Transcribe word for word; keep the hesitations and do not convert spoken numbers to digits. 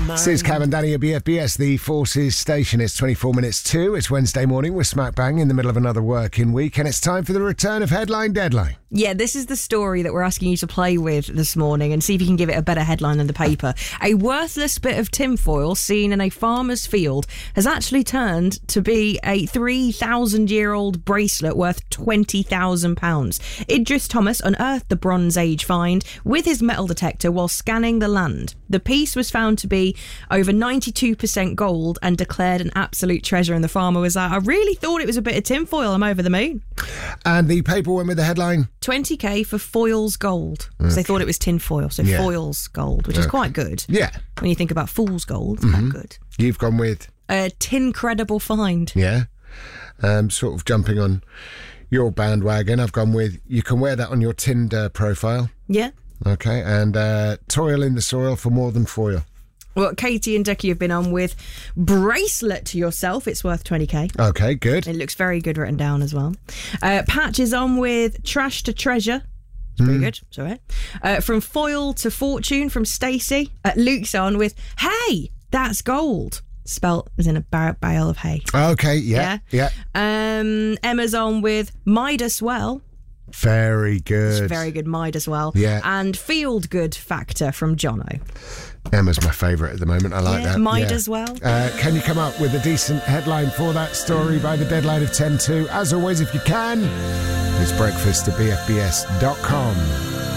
This is Cam and Danny at B F B S, the Forces station. It's twenty-four minutes to. It's Wednesday morning. We're smack bang in the middle of another working week, and it's time for the return of Headline Deadline. Yeah, this is the story that we're asking you to play with this morning and see if you can give it a better headline than the paper. A worthless bit of tinfoil seen in a farmer's field has actually turned to be a three thousand year old bracelet worth twenty thousand pounds. Idris Thomas unearthed the Bronze Age find with his metal detector while scanning the land. The piece was found to be over ninety-two percent gold and declared an absolute treasure, and the farmer was like, I really thought it was a bit of tinfoil. I'm over the moon. And the paper went with the headline? twenty k for foils gold. Because okay. They thought it was tinfoil, so yeah. foils gold, which okay. is quite good. Yeah. When you think about fool's gold, it's mm-hmm. quite good. You've gone with? A tin-credible find. Yeah. Um, sort of jumping on your bandwagon. I've gone with, you can wear that on your Tinder profile. Yeah. Okay, and uh, toil in the soil for more than foil. Well, Katie and Ducky have been on with bracelet to yourself. It's worth twenty k. Okay, good. It looks very good written down as well. Uh, Patch is on with trash to treasure. It's pretty mm. good. It's all right. Uh, from foil to fortune from Stacey. Uh, Luke's on with, hey, that's gold. Spelt as in a bar- bale of hay. Okay, yeah, yeah. yeah. Um, Emma's on with Midas well. Very good. It's very good, Midas well. Yeah. And Field Good Factor from Jono. Emma's my favourite at the moment. I like yeah, that. Midas yeah. well. Uh, can you come up with a decent headline for that story by the deadline of ten to? As always, if you can, it's breakfast at b f b s dot com.